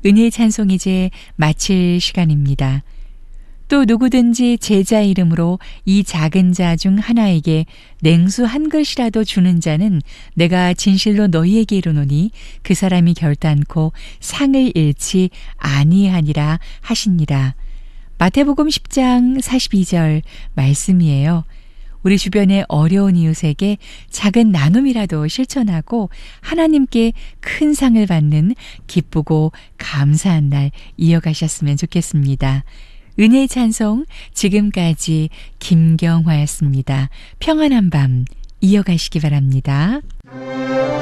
은혜의 찬송 이제 마칠 시간입니다. 또 누구든지 제자 이름으로 이 작은 자 중 하나에게 냉수 한 글씨라도 주는 자는 내가 진실로 너희에게 이르노니 그 사람이 결단코 상을 잃지 아니하니라 하시니라. 마태복음 10장 42절 말씀이에요. 우리 주변의 어려운 이웃에게 작은 나눔이라도 실천하고 하나님께 큰 상을 받는 기쁘고 감사한 날 이어가셨으면 좋겠습니다. 은혜의 찬송 지금까지 김경화였습니다. 평안한 밤 이어가시기 바랍니다.